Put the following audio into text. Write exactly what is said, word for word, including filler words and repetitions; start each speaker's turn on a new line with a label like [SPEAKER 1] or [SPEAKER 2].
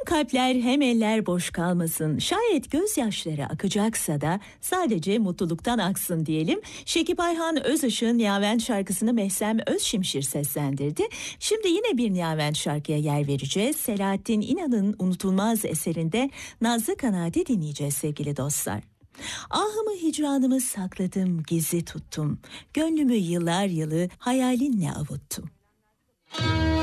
[SPEAKER 1] kalpler hem eller boş kalmasın. Şayet gözyaşları akacaksa da sadece mutluluktan aksın diyelim. Şekip Ayhan Özışık'ın Niyavent şarkısını Mehsem Özşimşir seslendirdi. Şimdi yine bir Niyavent şarkıya yer vereceğiz. Selahattin İnan'ın unutulmaz eserinde Nazlı Kanaat'i dinleyeceğiz sevgili dostlar. Ahımı hicranımı sakladım, gizli tuttum. Gönlümü yıllar yılı hayalinle avuttum.